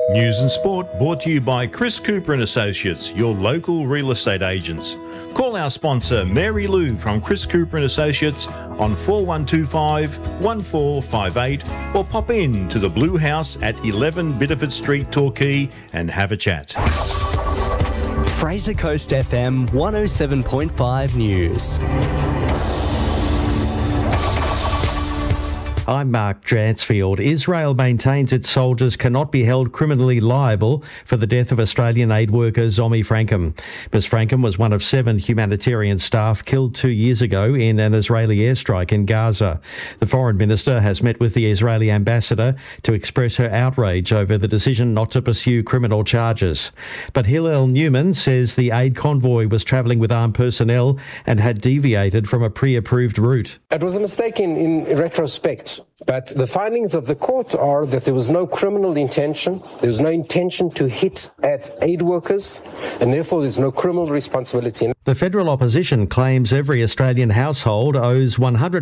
News and sport brought to you by Chris Cooper and Associates, your local real estate agents. Call our sponsor Mary Lou from Chris Cooper and Associates on 4125 1458 or pop in to the Blue House at 11 Biddeford Street, Torquay and have a chat. Fraser Coast FM 107.5 News. I'm Mark Dransfield. Israel maintains its soldiers cannot be held criminally liable for the death of Australian aid worker Zomi Frankham. Ms Frankham was one of 7 humanitarian staff killed 2 years ago in an Israeli airstrike in Gaza. The Foreign Minister has met with the Israeli ambassador to express her outrage over the decision not to pursue criminal charges. But Hillel Newman says the aid convoy was travelling with armed personnel and had deviated from a pre-approved route. It was a mistake in retrospect. But the findings of the court are that there was no criminal intention, there was no intention to hit at aid workers, and therefore there's no criminal responsibility. The federal opposition claims every Australian household owes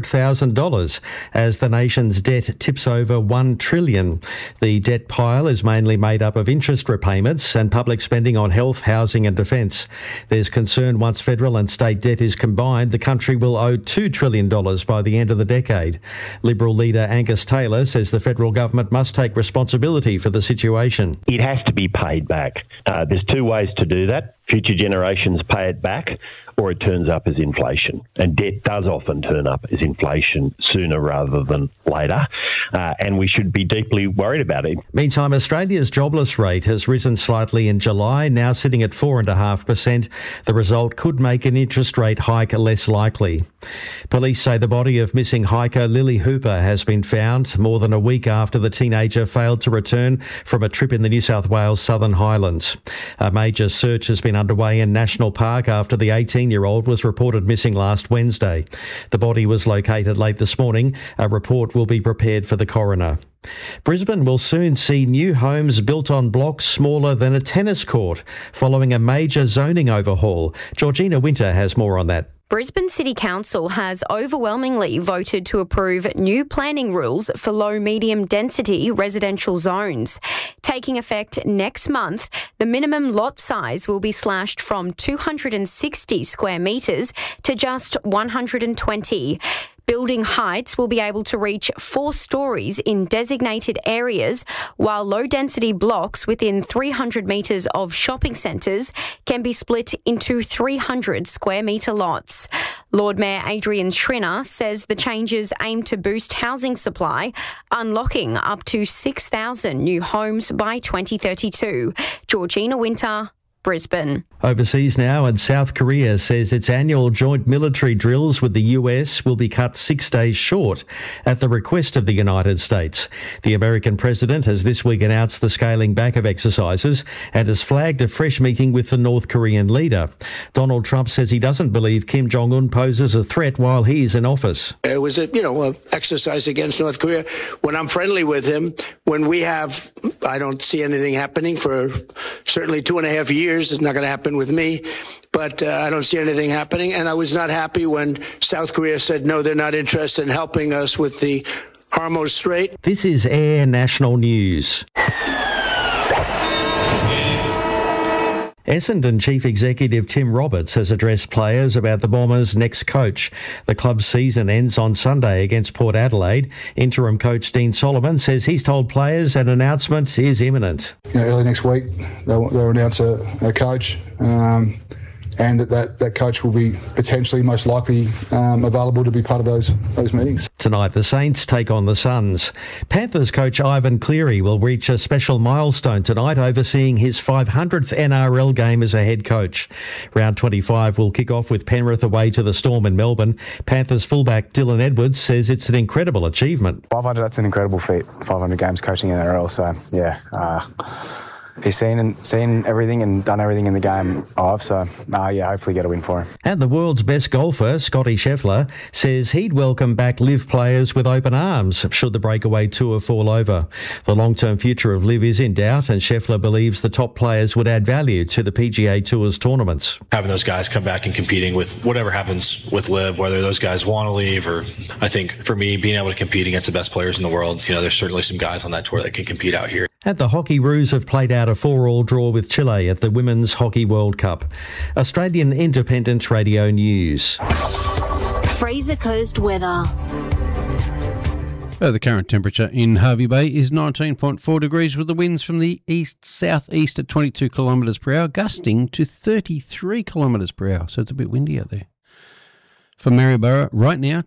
$100,000 as the nation's debt tips over $1 trillion. The debt pile is mainly made up of interest repayments and public spending on health, housing and defence. There's concern once federal and state debt is combined, the country will owe $2 trillion by the end of the decade. Liberal leader Angus Taylor says the federal government must take responsibility for the situation. It has to be paid back. There's 2 ways to do that. Future generations pay it back, or it turns up as inflation. And debt does often turn up as inflation sooner rather than later, and we should be deeply worried about it. Meantime, Australia's jobless rate has risen slightly in July, now sitting at 4.5%. The result could make an interest rate hike less likely. Police say the body of missing hiker Lily Hooper has been found more than a week after the teenager failed to return from a trip in the New South Wales Southern Highlands. A major search has been underway in National Park after the 18-year-old was reported missing last Wednesday. The body was located late this morning. A report will be prepared for the coroner. Brisbane will soon see new homes built on blocks smaller than a tennis court following a major zoning overhaul. Georgina Winter has more on that. Brisbane City Council has overwhelmingly voted to approve new planning rules for low-medium density residential zones. Taking effect next month, the minimum lot size will be slashed from 260 square metres to just 120. Building heights will be able to reach 4 stories in designated areas, while low-density blocks within 300 metres of shopping centres can be split into 300 square metre lots. Lord Mayor Adrian Schrinner says the changes aim to boost housing supply, unlocking up to 6,000 new homes by 2032. Georgina Winter, Brisbane. Overseas now, and South Korea says its annual joint military drills with the US will be cut 6 days short at the request of the United States. The American president has this week announced the scaling back of exercises and has flagged a fresh meeting with the North Korean leader. Donald Trump says he doesn't believe Kim Jong-un poses a threat while he's in office. It was an exercise against North Korea. When I'm friendly with him, I don't see anything happening for certainly 2.5 years. It's not going to happen with me, but I don't see anything happening. And I was not happy when South Korea said, no, they're not interested in helping us with the Hormuz Strait. This is Air National News. Essendon Chief Executive Tim Roberts has addressed players about the Bombers' next coach. The club's season ends on Sunday against Port Adelaide. Interim coach Dean Solomon says he's told players an announcement is imminent. Early next week they'll announce a coach, and that coach will be potentially most likely available to be part of those meetings. Tonight, the Saints take on the Suns. Panthers coach Ivan Cleary will reach a special milestone tonight, overseeing his 500th NRL game as a head coach. Round 25 will kick off with Penrith away to the Storm in Melbourne. Panthers fullback Dylan Edwards says it's an incredible achievement. 500, that's an incredible feat, 500 games coaching NRL, so yeah. He's seen everything and done everything in the game hopefully get a win for him. And the world's best golfer, Scotty Scheffler, says he'd welcome back LIV players with open arms should the breakaway tour fall over. The long-term future of LIV is in doubt, and Scheffler believes the top players would add value to the PGA Tour's tournaments. Having those guys come back and competing with whatever happens with LIV, whether those guys want to leave, or I think for me, being able to compete against the best players in the world, there's certainly some guys on that tour that can compete out here. And the Hockeyroos have played out a 4-4 draw with Chile at the Women's Hockey World Cup. Australian Independent Radio News. Fraser Coast weather. The current temperature in Hervey Bay is 19.4 degrees with the winds from the east-southeast at 22 kilometres per hour, gusting to 33 kilometres per hour. So it's a bit windy out there. For Maryborough, right now,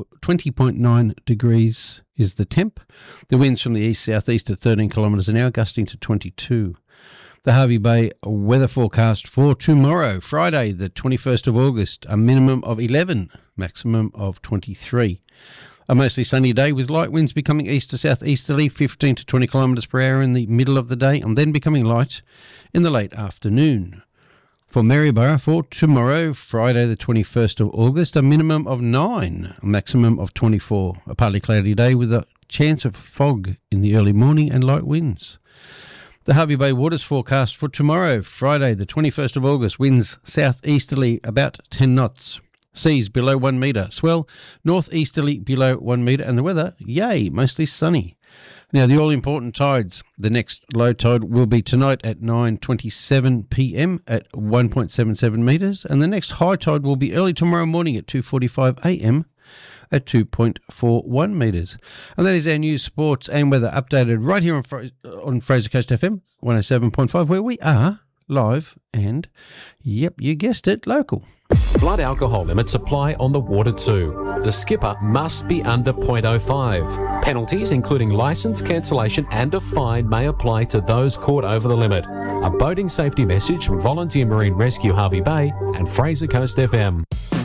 20.9 degrees is the temp. The winds from the east-southeast at 13 kilometres an hour, gusting to 22. The Hervey Bay weather forecast for tomorrow, Friday, the 21st of August, a minimum of 11, maximum of 23. A mostly sunny day with light winds becoming east to southeasterly, 15 to 20 kilometres per hour in the middle of the day, and then becoming light in the late afternoon. For Maryborough, for tomorrow, Friday the 21st of August, a minimum of 9, a maximum of 24. A partly cloudy day with a chance of fog in the early morning and light winds. The Hervey Bay waters forecast for tomorrow, Friday the 21st of August, winds southeasterly about 10 knots. Seas below 1 metre, swell northeasterly below 1 metre, and the weather, yay, mostly sunny. Now, the all-important tides. The next low tide will be tonight at 9:27 p.m. at 1.77 metres, and the next high tide will be early tomorrow morning at 2:45 a.m. at 2.41 metres. And that is our news, sports and weather updated right here on Fraser Coast FM 107.5, where we are live and, yep, you guessed it, local. Blood alcohol limits apply on the water too. The skipper must be under 0.05. Penalties, including licence cancellation and a fine, may apply to those caught over the limit. A boating safety message from Volunteer Marine Rescue Hervey Bay and Fraser Coast FM.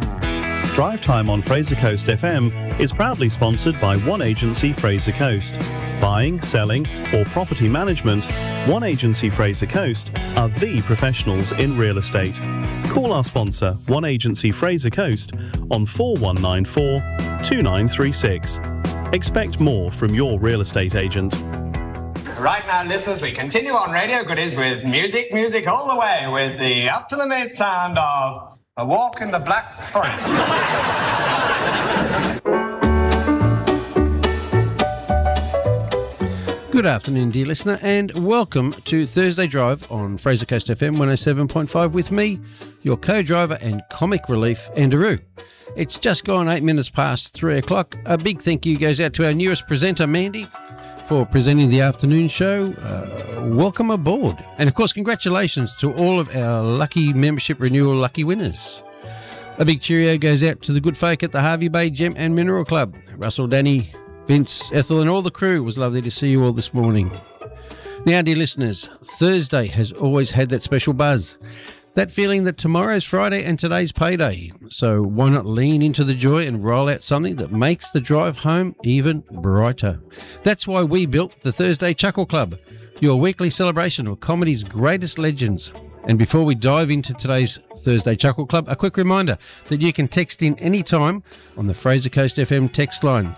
Drive Time on Fraser Coast FM is proudly sponsored by One Agency Fraser Coast. Buying, selling or property management, One Agency Fraser Coast are the professionals in real estate. Call our sponsor, One Agency Fraser Coast, on 4194 2936. Expect more from your real estate agent. Right now, listeners, we continue on Radio Goodies with music all the way, with the up-to-the-minute sound of A Walk in the Black Forest. Good afternoon, dear listener, and welcome to Thursday Drive on Fraser Coast FM 107.5 with me, your co-driver and comic relief, Andrew. It's just gone 8 minutes past 3 o'clock. A big thank you goes out to our newest presenter, Mandy, for presenting the afternoon show. Welcome aboard. And, of course, congratulations to all of our lucky membership renewal lucky winners. A big cheerio goes out to the good folk at the Hervey Bay Gem and Mineral Club. Russell, Danny, Vince, Ethel and all the crew. It was lovely to see you all this morning. Now, dear listeners, Thursday has always had that special buzz. That feeling that tomorrow's Friday and today's payday. So why not lean into the joy and roll out something that makes the drive home even brighter? That's why we built the Thursday Chuckle Club, your weekly celebration of comedy's greatest legends. And before we dive into today's Thursday Chuckle Club, a quick reminder that you can text in any time on the Fraser Coast FM text line.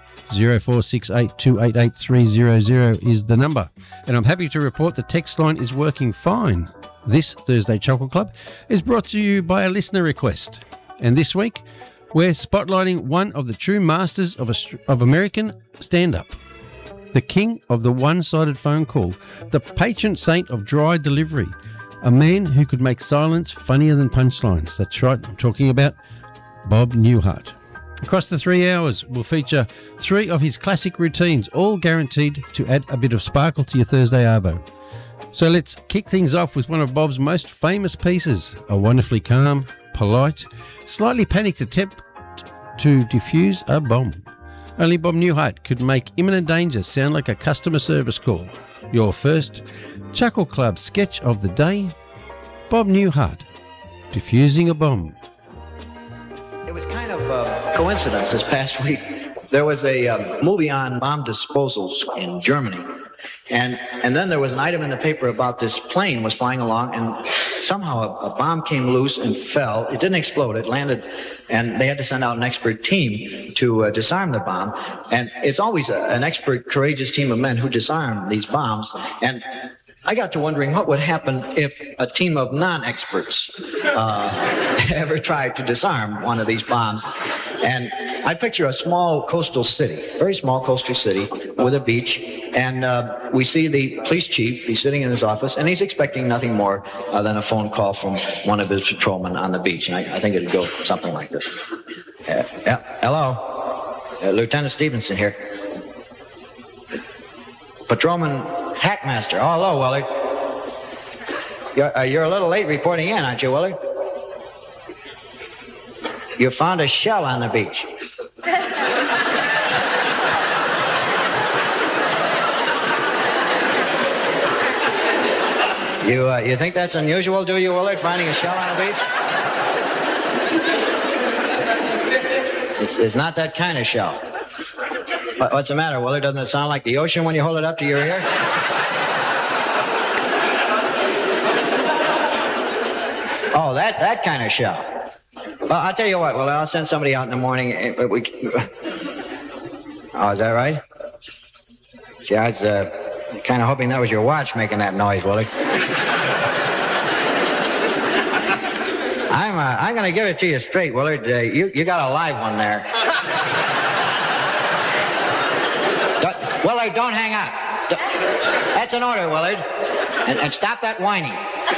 0468288300 is the number. And I'm happy to report the text line is working fine. This Thursday Chuckle Club is brought to you by a listener request. And this week, we're spotlighting one of the true masters of American stand-up. The king of the one-sided phone call. The patron saint of dry delivery. A man who could make silence funnier than punchlines. That's right, I'm talking about Bob Newhart. Across the 3 hours, we'll feature 3 of his classic routines, all guaranteed to add a bit of sparkle to your Thursday arvo. So let's kick things off with one of Bob's most famous pieces, a wonderfully calm, polite, slightly panicked attempt to defuse a bomb. Only Bob Newhart could make imminent danger sound like a customer service call. Your first Chuckle Club sketch of the day, Bob Newhart, defusing a bomb. It was kind of a coincidence this past week. There was a movie on bomb disposals in Germany. And then there was an item in the paper about this plane was flying along, and somehow a bomb came loose and fell. It didn't explode. It landed, and they had to send out an expert team to disarm the bomb. And it's always an expert, courageous team of men who disarm these bombs. And I got to wondering what would happen if a team of non-experts ever tried to disarm one of these bombs. And I picture a small coastal city, very small coastal city with a beach, and we see the police chief. He's sitting in his office, and he's expecting nothing more than a phone call from one of his patrolmen on the beach. And I think it'd go something like this. Hello, Lieutenant Stevenson here. Patrolman Hackmaster. Oh, hello, Willard. You're a little late reporting in, aren't you, Willard? You found a shell on the beach. You think that's unusual, do you, Willard, finding a shell on the beach? It's not that kind of shell. What's the matter, Willard? Doesn't it sound like the ocean when you hold it up to your ear? Oh, that kind of shell. Well, I'll tell you what, Willard, I'll send somebody out in the morning. Oh, is that right? Gee, I was kind of hoping that was your watch making that noise, Willard. I'm going to give it to you straight, Willard. You got a live one there. Willard, don't hang up. That's an order, Willard. And stop that whining.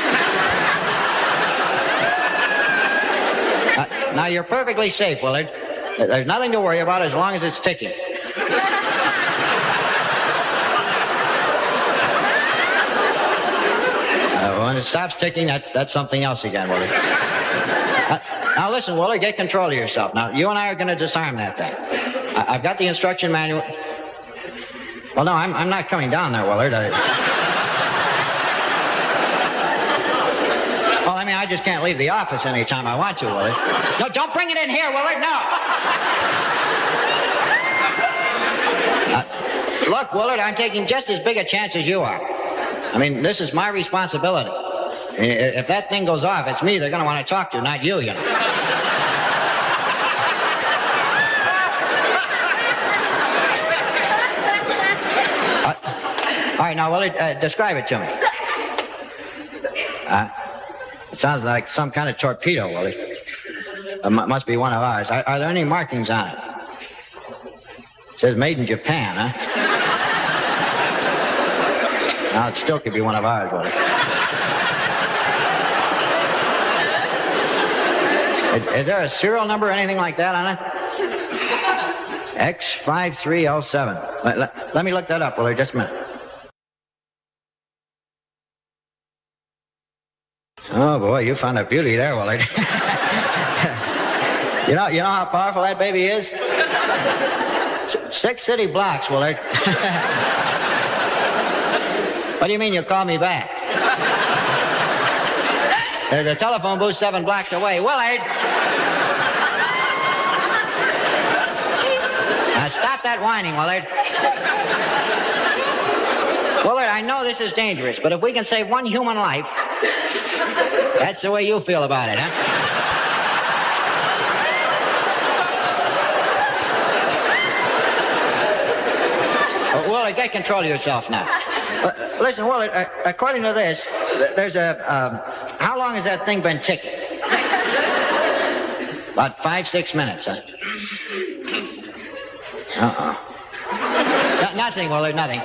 Now, you're perfectly safe, Willard. There's nothing to worry about as long as it's ticking. When it stops ticking, that's something else again, Willard. Now, listen, Willard, get control of yourself. Now, you and I are going to disarm that thing. I've got the instruction manual. Well, no, I'm not coming down there, Willard. Well, I mean, I just can't leave the office anytime I want to, Willard. No, don't bring it in here, Willard, no! Look, Willard, I'm taking just as big a chance as you are. I mean, this is my responsibility. If that thing goes off, it's me they're going to want to talk to, not you, you know. All right, now, Willard, describe it to me. It sounds like some kind of torpedo, Willard. It must be one of ours. Are there any markings on it? It says made in Japan, huh? Now, it still could be one of ours, Willard. Is there a serial number or anything like that on it? X53L7. Let me look that up, Willard, just a minute. Oh, boy, you found a beauty there, Willard. You know how powerful that baby is? 6 city blocks, Willard. What do you mean you call me back? There's a telephone booth 7 blocks away. Willard! Now stop that whining, Willard. Willard, I know this is dangerous, but if we can save one human life, that's the way you feel about it, huh? Willard, get control of yourself now. Listen, Willard, according to this, there's how long has that thing been ticking? About 5-6 minutes, huh? Nothing, Willard, nothing.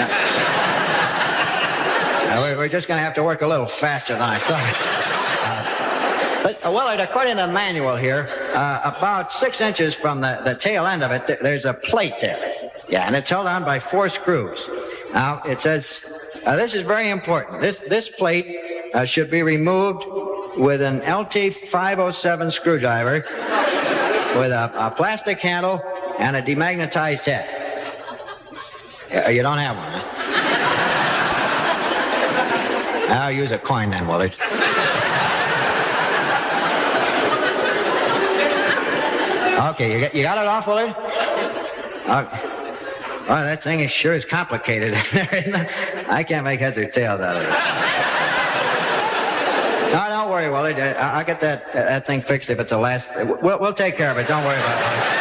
We're just going to have to work a little faster than I thought. But, Willard, according to the manual here, about 6 inches from the tail end of it, there's a plate there. Yeah, and it's held on by 4 screws. Now, it says, this is very important. This plate should be removed with an LT507 screwdriver with a plastic handle and a demagnetized head. You don't have one, huh? I'll use a coin then, Willard. Okay, you got it off, Willard? Oh, that thing sure is complicated. I can't make heads or tails out of it. No, don't worry, Willard. I'll get that thing fixed if it's the last. We'll take care of it. Don't worry about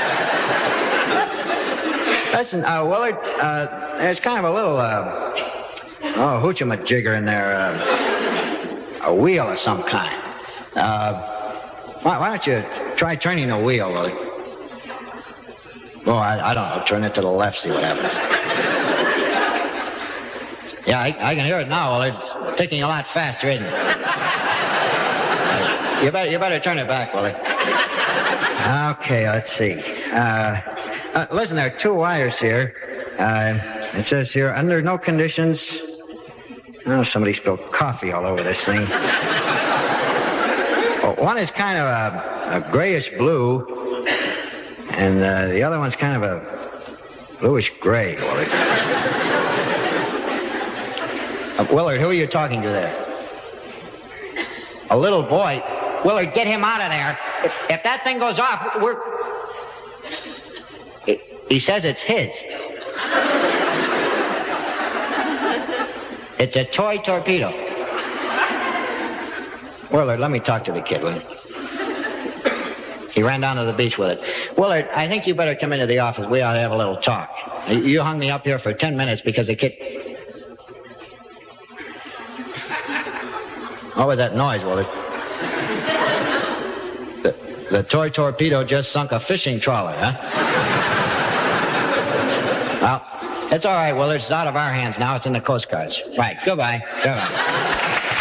it. Listen, Willard, there's kind of a little, hoochie-majigger in there. A wheel of some kind. Why don't you try turning the wheel, Willard? Oh, I don't know. Turn it to the left, see what happens. Yeah, I can hear it now. Well, it's ticking a lot faster, isn't it? You better turn it back, Willie. Okay, let's see. Listen, there are 2 wires here. It says here, under no conditions... Oh, somebody spilled coffee all over this thing. Well, one is kind of a grayish blue, and the other one's kind of a bluish gray, Willard. Willard, who are you talking to there? A little boy? Willard, get him out of there. If that thing goes off, we're... He says it's his. It's a toy torpedo. Willard, let me talk to the kid, will you? He ran down to the beach with it. Willard, I think you better come into the office. We ought to have a little talk. You hung me up here for 10 minutes because the kid... What was that noise, Willard? The toy torpedo just sunk a fishing trawler, huh? Well, it's all right, Willard. It's out of our hands now. It's in the Coast Guard's. Right. Goodbye. Goodbye.